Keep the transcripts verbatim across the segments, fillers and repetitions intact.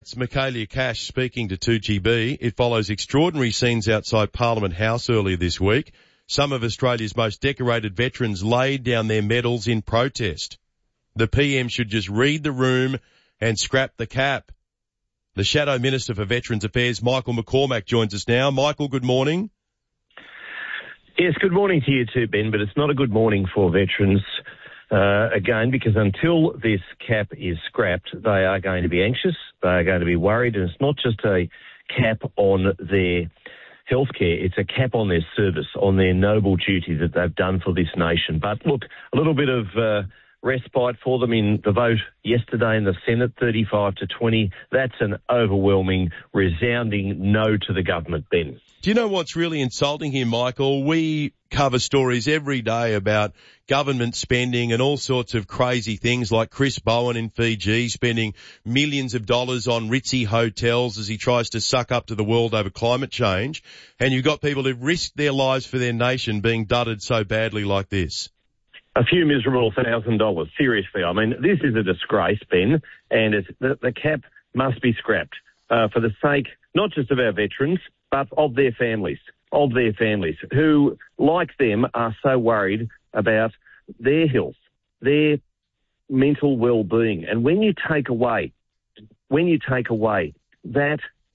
It's Michaelia Cash speaking to two G B. It follows extraordinary scenes outside Parliament House earlier this week. Some of Australia's most decorated veterans laid down their medals in protest. The P M should just read the room and scrap the cap. The Shadow Minister for Veterans Affairs, Michael McCormack, joins us now. Michael, good morning. Yes, good morning to you too, Ben, but it's not a good morning for veterans. Uh, again, because until this cap is scrapped, they are going to be anxious, they are going to be worried, and it's not just a cap on their healthcare, it's a cap on their service, on their noble duty that they've done for this nation. But look, a little bit of uh, respite for them in the vote yesterday in the Senate, thirty-five to twenty. That's an overwhelming, resounding no to the government, Ben. Do you know what's really insulting here, Michael? We cover stories every day about government spending and all sorts of crazy things, like Chris Bowen in Fiji spending millions of dollars on ritzy hotels as he tries to suck up to the world over climate change. And you've got people who've risked their lives for their nation being dudded so badly like this. A few miserable thousand dollars. Seriously, I mean, this is a disgrace, Ben, and it's, the, the cap must be scrapped uh, for the sake not just of our veterans, but of their families, of their families, who, like them, are so worried about their health, their mental well-being. And when you take away, when you take away that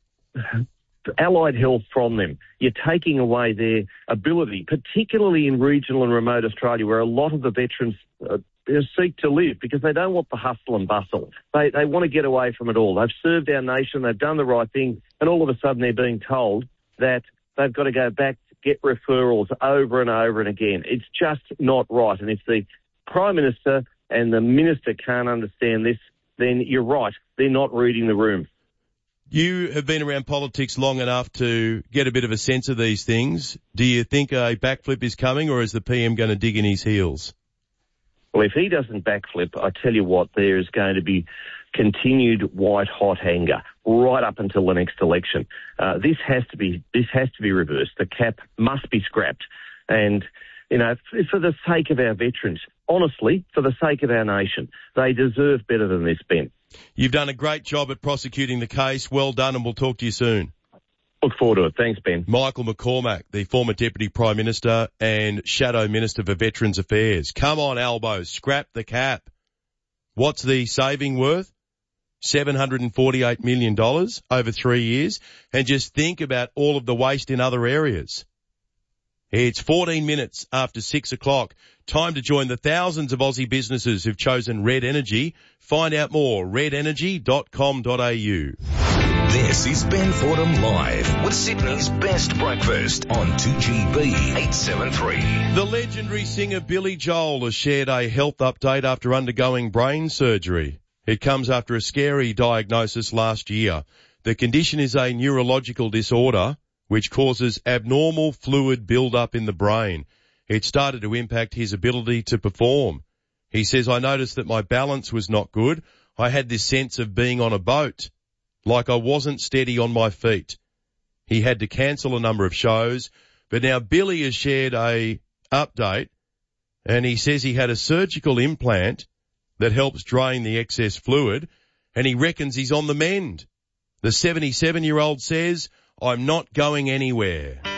allied health from them, you're taking away their ability, particularly in regional and remote Australia, where a lot of the veterans uh, seek to live because they don't want the hustle and bustle. They, they want to get away from it all. They've served our nation, they've done the right thing, and all of a sudden they're being told that they've got to go back, get referrals over and over and again. It's just not right. And if the Prime Minister and the Minister can't understand this, then you're right, they're not reading the room. You have been around politics long enough to get a bit of a sense of these things. Do you think a backflip is coming, or is the P M going to dig in his heels? Well, if he doesn't backflip, I tell you what, there is going to be continued white-hot anger right up until the next election. Uh, this has to be this has to be reversed. The cap must be scrapped. And, you know, for the sake of our veterans, honestly, for the sake of our nation, they deserve better than this, Ben. You've done a great job at prosecuting the case. Well done, and we'll talk to you soon. Look forward to it. Thanks, Ben. Michael McCormack, the former Deputy Prime Minister and Shadow Minister for Veterans Affairs. Come on, Albo, scrap the cap. What's the saving worth? seven hundred forty-eight million dollars over three years. And just think about all of the waste in other areas. It's fourteen minutes after six o'clock. Time to join the thousands of Aussie businesses who've chosen Red Energy. Find out more, red energy dot com dot a u. This is Ben Fordham Live with Sydney's best breakfast on two G B eight seventy-three. The legendary singer Billy Joel has shared a health update after undergoing brain surgery. It comes after a scary diagnosis last year. The condition is a neurological disorder which causes abnormal fluid build-up in the brain. It started to impact his ability to perform. He says, I noticed that my balance was not good. I had this sense of being on a boat, like I wasn't steady on my feet. He had to cancel a number of shows, but now Billy has shared a update, and he says he had a surgical implant that helps drain the excess fluid, and he reckons he's on the mend. The seventy-seven-year-old says, I'm not going anywhere.